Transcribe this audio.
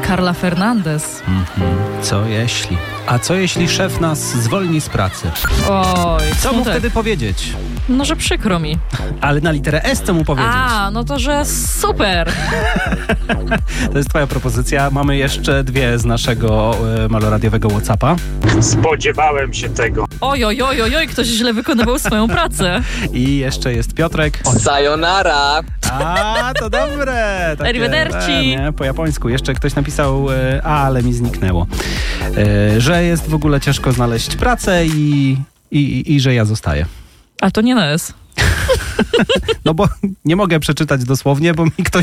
Carla Fernandez. Co jeśli? A co jeśli szef nas zwolni z pracy? Oj, Co mu smutek. wtedy powiedzieć? No, że przykro mi. Ale na literę S co mu powiedzieć? No to, że super. To jest twoja propozycja. Mamy jeszcze dwie z naszego maloradiowego WhatsAppa. Spodziewałem się tego. Oj, ktoś źle wykonywał swoją pracę. I jeszcze jest Piotrek. Sayonara! To dobre! Takie, Arrivederci. nie, po japońsku. Jeszcze ktoś napisał, ale mi zniknęło, że jest w ogóle ciężko znaleźć pracę i że ja zostaję. A to nie na S. No bo nie mogę przeczytać dosłownie, bo mi ktoś